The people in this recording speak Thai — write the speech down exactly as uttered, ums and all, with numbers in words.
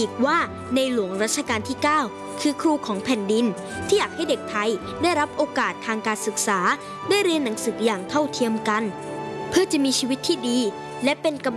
อีกว่าในหลวงรัชกาลที่ เก้า คือครูของแผ่นดินที่อยากให้เด็กไทยได้รับโอกาสทางการศึกษาได้เรียนหนังสืออย่างเท่าเทียมกันเพื่อจะมีชีวิตที่ดีและเป็นกำ